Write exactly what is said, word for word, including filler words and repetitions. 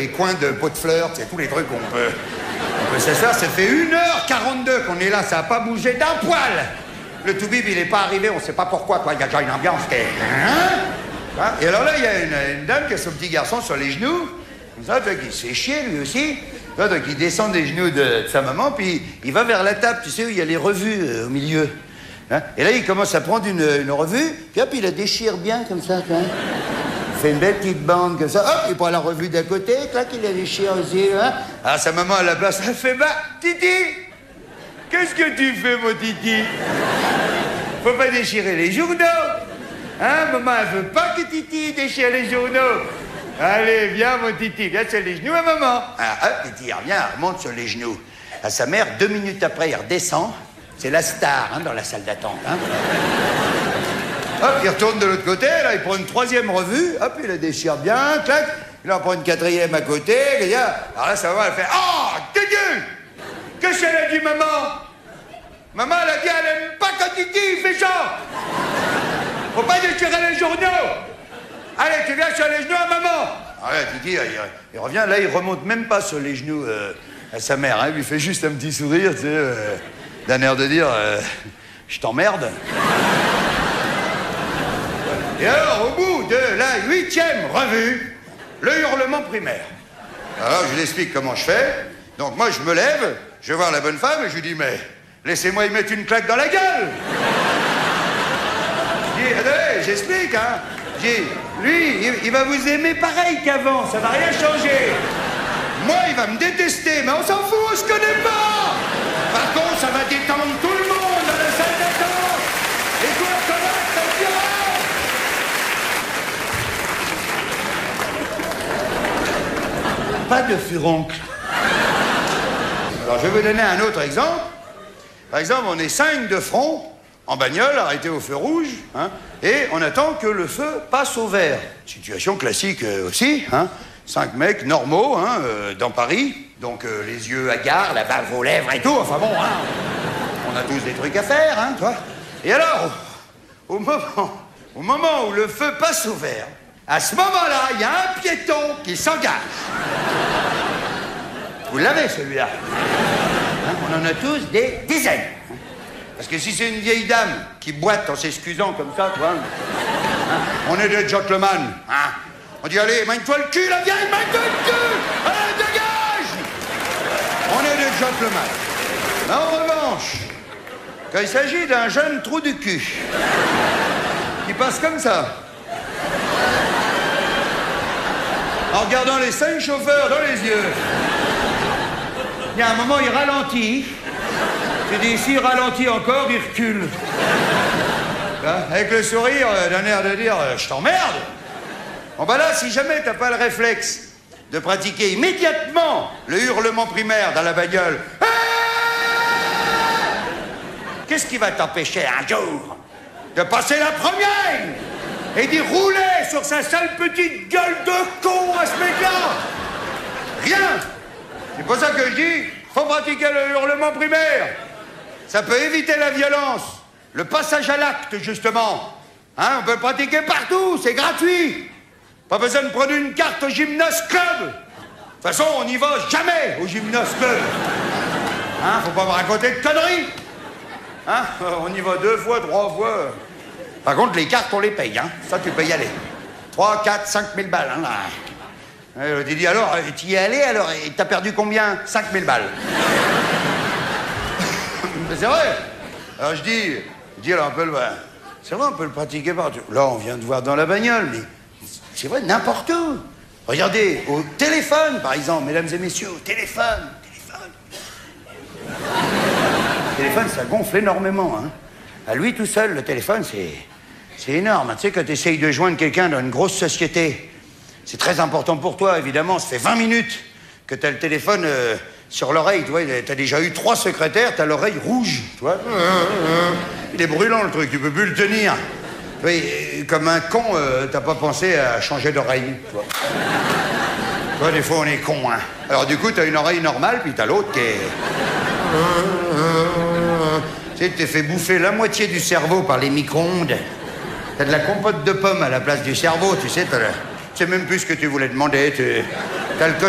coins de pots de fleurs, c'est tous les trucs qu'on peut... On peut s'asseoir. Ça fait une heure quarante-deux qu'on est là, ça n'a pas bougé d'un poil. Le toubib, il n'est pas arrivé, on ne sait pas pourquoi, quoi. Il y a déjà une ambiance qui est... Hein? Et alors là, il y a une, une dame qui a son petit garçon sur les genoux, comme ça, qui se fait chier, lui aussi. Donc il descend des genoux de, de sa maman, puis il va vers la table, tu sais, où il y a les revues euh, au milieu. Hein? Et là, il commence à prendre une, une revue, puis hop, il la déchire bien, comme ça, tu vois. Il fait une belle petite bande, comme ça. Hop, il prend la revue d'à côté, clac, il la déchire aussi. Hein? Alors sa maman, à la place, elle fait, bah, Titi, qu'est-ce que tu fais, mon Titi? Faut pas déchirer les journaux. Hein, maman, elle veut pas que Titi déchire les journaux. Allez, viens, mon Titi, viens sur les genoux à maman. Ah, hop, Titi, il revient, elle remonte sur les genoux. À sa mère, deux minutes après, il redescend. C'est la star, hein, dans la salle d'attente. Hein. Hop, il retourne de l'autre côté, là, il prend une troisième revue. Hop, il la déchire bien, clac. Il en prend une quatrième à côté. Et là, alors là, ça va, elle fait « Oh, dégueu! Qu'est-ce qu'elle a dit, maman? Maman, elle a dit, elle aime pas quand Titi, il fait genre. Faut pas déchirer les journaux. Allez, tu viens sur les genoux à maman. Ah là, Titi, il, il revient, là, il remonte même pas sur les genoux euh, à sa mère. Hein, il lui fait juste un petit sourire, tu sais, euh, d'un air de dire euh, « Je t'emmerde ». Et alors, au bout de la huitième revue, le hurlement primaire. Alors, je lui explique comment je fais. Donc, moi, je me lève, je vais voir la bonne femme et je lui dis « Mais laissez-moi y mettre une claque dans la gueule !» Je dis « Attendez, j'explique, hein !» Je dis « Lui, il, il va vous aimer pareil qu'avant, ça va rien changer. Moi, il va me détester, mais on s'en fout, on se connaît pas. Par contre, ça va détendre tout le monde dans la salle d'attente. Et toi, comment ça dira ? Pas de furoncle. Alors, je vais vous donner un autre exemple. Par exemple, on est cinq de front, en bagnole, arrêtés au feu rouge, hein, et on attend que le feu passe au vert. Situation classique euh, aussi, hein. Cinq mecs normaux, hein, euh, dans Paris, donc euh, les yeux hagards, la bave aux lèvres et tout, enfin bon, hein, on a tous des trucs à faire, hein, toi. Et alors, au, au, moment, au moment où le feu passe au vert, à ce moment-là, il y a un piéton qui s'engage. Vous l'avez, celui-là. Hein, on en a tous des dizaines. Parce que si c'est une vieille dame qui boite en s'excusant comme ça, toi, hein, on est des gentlemen, hein. On dit, allez, mène-toi le cul, la vieille, mène-toi le cul. Allez, dégage. On est des gentlemen. Mais en revanche, quand il s'agit d'un jeune trou du cul, qui passe comme ça, en regardant les cinq chauffeurs dans les yeux, il y a un moment, il ralentit. Tu dis, s'il ralentit encore, il recule. Là, avec le sourire d'un air de dire, je t'emmerde. Bon, bah là, si jamais t'as pas le réflexe de pratiquer immédiatement le hurlement primaire dans la bagnole, ah, qu'est-ce qui va t'empêcher un jour de passer la première et d'y rouler sur sa sale petite gueule de con à ce mec-là? Rien. C'est pour ça que je dis, faut pratiquer le hurlement primaire. Ça peut éviter la violence, le passage à l'acte, justement. Hein, on peut le pratiquer partout, c'est gratuit. Pas besoin de prendre une carte au Gymnase Club. De toute façon, on n'y va jamais au Gymnase Club. Hein, faut pas me raconter de conneries. Hein, on y va deux fois, trois fois. Par contre, les cartes, on les paye, hein. Ça, tu peux y aller. Trois, quatre, cinq mille balles, hein, là. Euh, tu dis, alors, tu y es allé, alors, et t'as perdu combien? Cinq mille balles. C'est vrai. Alors, je dis, je dis, alors, on peut le... C'est vrai, on peut le pratiquer partout. Là, on vient de voir dans la bagnole, mais... C'est vrai, n'importe où. Regardez, au téléphone, par exemple, mesdames et messieurs, au téléphone, téléphone. Le téléphone, ça gonfle énormément, hein. À lui tout seul, le téléphone, c'est... C'est énorme. Tu sais, quand tu essayes de joindre quelqu'un dans une grosse société, c'est très important pour toi, évidemment. Ça fait vingt minutes que tu as le téléphone euh, sur l'oreille, tu vois. Tu as déjà eu trois secrétaires, tu as l'oreille rouge, tu vois. Il est brûlant, le truc, tu peux plus le tenir. Oui, comme un con, euh, t'as pas pensé à changer d'oreille, tu vois. Tu vois, des fois, on est con, hein. Alors, du coup, t'as une oreille normale, puis t'as l'autre qui est... Tu sais, tu t'es fait bouffer la moitié du cerveau par les micro-ondes. T'as de la compote de pommes à la place du cerveau, tu sais, t'as le... Tu sais même plus ce que tu voulais demander, tu... T'as le